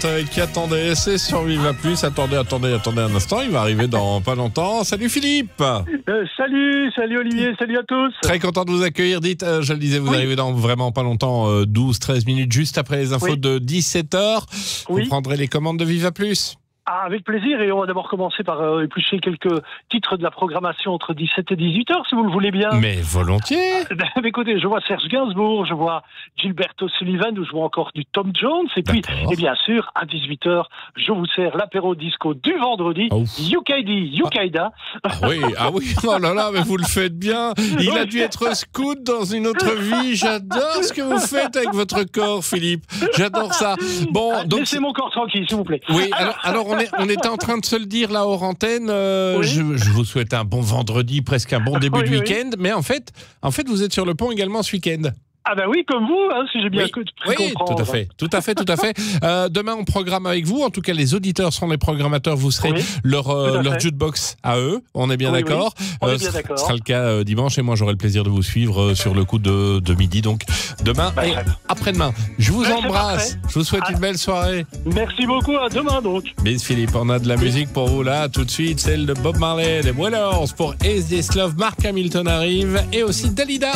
Qui attendait, c'est sur Viva Plus. Attendez un instant, il va arriver dans pas longtemps. Salut Philippe. Salut Olivier, salut à tous. Très content de vous accueillir. Dites, je le disais, vous arrivez dans vraiment pas longtemps, 12-13 minutes, juste après les infos de 17h. Vous prendrez les commandes de Viva Plus. Ah, avec plaisir, et on va d'abord commencer par éplucher quelques titres de la programmation entre 17 et 18h, si vous le voulez bien. Mais volontiers. Écoutez, je vois Serge Gainsbourg, je vois Gilberto Sullivan, je vois encore du Tom Jones, et puis, et bien sûr, à 18h, je vous sers l'apéro disco du vendredi, Yukaida. Ah oui, oh là là, mais vous le faites bien. Il a dû être scout dans une autre vie. J'adore ce que vous faites avec votre corps, Philippe. J'adore ça. Bon, donc laissez mon corps tranquille, s'il vous plaît. Oui, alors on était en train de se le dire là hors antenne. Je vous souhaite un bon vendredi, presque un bon début de week-end. Mais en fait, vous êtes sur le pont également ce week-end. Ah ben oui, comme vous, hein, si j'ai bien pu comprendre. Tout à fait. Demain, on programme avec vous. En tout cas, les auditeurs seront les programmateurs. Vous serez leur jukebox à eux. On est bien d'accord. On est bien d'accord. Ce sera le cas dimanche. Et moi, j'aurai le plaisir de vous suivre sur le coup de midi. Donc, demain et après-demain. Je vous embrasse. Je vous souhaite une belle soirée. Merci beaucoup. À demain, donc. Bis Philippe, on a de la musique pour vous là. Tout de suite, celle de Bob Marley, les Wailers pour Is This Love. Mark Hamilton arrive. Et aussi Dalida.